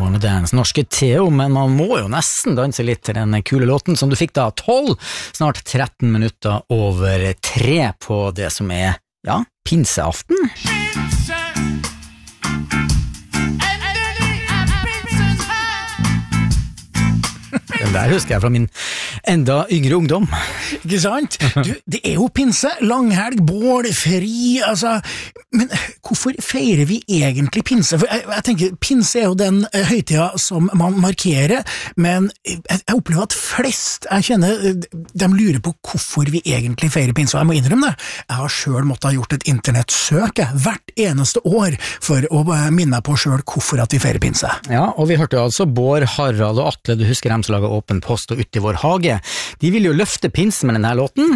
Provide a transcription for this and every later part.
Wanna Dance, norske Theo, men man må jo nesten danse litt til den kule låten som du fikk da 12, snart 13 minutter over 3 på det som er, ja, pinseaften. Den der husker jeg fra min enda yngre ungdom. Ikke sant? Du, det er jo pinse, langhelg, bål, fri, altså, men hvorfor feirer vi egentlig pinse? For jeg tenker, pinse er jo den høytida som man markerer, men jeg opplever at flest, jeg kjenner, de lurer på hvorfor vi egentlig feirer pinse, og jeg må innrømme det. Jeg har selv måttet ha gjort et internettsøk hvert eneste år for å minne meg på selv hvorfor at vi feirer pinse. Ja, og vi hørte altså Bård, Harald og Atle, du husker dem som laget Åpen Post og Ut i vår hage. De vil jo løfte pinsen med denne låten.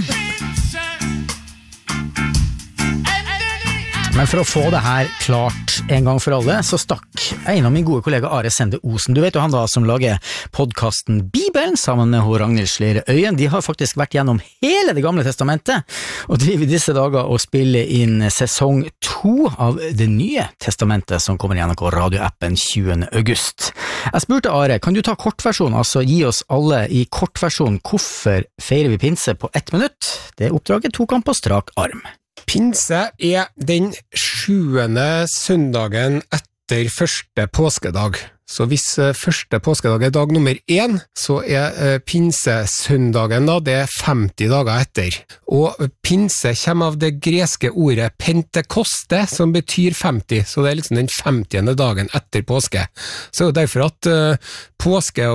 Men for å få det her klart en gang for alle, så stakk en av min gode kollega Are Sende Osen. Du vet jo han da som lager podcasten Bibelen sammen med Ragnhild Slere Øyen. De har faktisk vært gjennom hele det gamle testamentet, og driver i disse dager og spiller inn sesong 2 av det nye testamentet som kommer i NRK radioappen 20. august. Jeg spurte Are, kan du ta kortversjon, altså gi oss alle i kortversjon hvorfor feirer vi pinse på 1 minutt? Det oppdraget tok han på strak arm. Pinse er den 7. søndagen etter første påskedag. Så hvis første påskedag er dag nummer 1, så er pinsesøndagen da, det er 50 dager etter. Og pinse kommer av det greske ordet pentekoste, som betyr 50, så det er liksom den 50. dagen etter påske. Så derfor at påske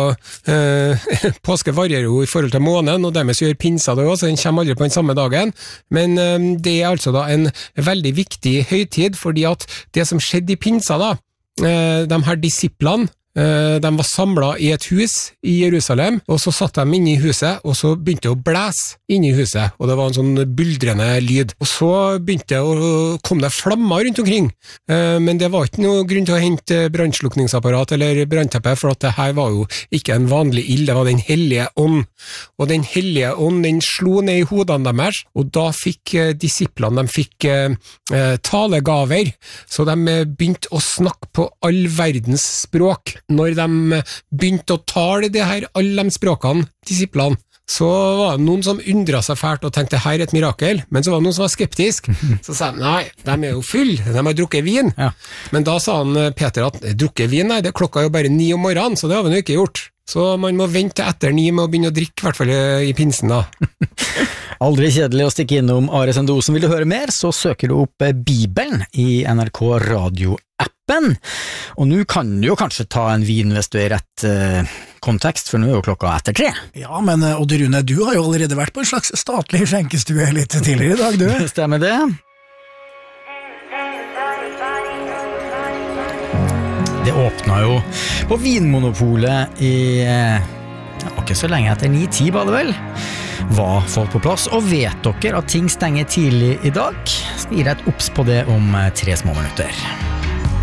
varierer jo i forhold til måneden, og dermed så gjør pinsa det også, så den kommer aldri på den samme dagen. Men det er altså da en veldig viktig høytid, fordi at det som skjedde i pinsa da, de her disiplene, de var samlet i et hus i Jerusalem, og så satt de inne i huset, og så begynte det å blæse inne i huset, og det var en sånn buldrende lyd. Og så kom det flammer rundt omkring, men det var ikke noe grunn til å hente brannslukningsapparat eller brannteppe, for at det her var jo ikke en vanlig ild, det var den hellige ånd. Og den hellige ånd, den slo ned i hodene deres, og da fikk disiplene, de fikk talegaver, så de begynte å snakke på all verdens språk. Når de begynte å tale det her, alle de språkene, disiplene, så var det noen som undret seg fælt og tenkte, her er et mirakel, men så var det noen som var skeptisk. Så sa de, nei, de er jo full, de har drukket vin. Ja. Men da sa han Peter at, drukket vin, nei, det klokka jo bare 9 om morgenen, så det har vi jo ikke gjort. Så man må vente etter 9 med å begynne å drikke, i hvert fall i pinsen da. Aldri kjedelig å stikke innom Are Sende Osen. Vil du høre mer, så søker du opp Bibelen i NRK radioappen. Og nå kan du jo kanskje ta en vin hvis du er i rett kontekst, for nå er jo klokka etter 3. Ja, men Odd Rune, du har jo allerede vært på en slags statlig skjenkestue litt tidligere i dag, du. Stemmer det? Det åpnet jo på Vinmonopolet i ikke så lenge etter 9-10 var det vel. Var folk på plass, og vet dere at ting stenger tidlig i dag? Skal gi deg et obs på det om 3 små minutter.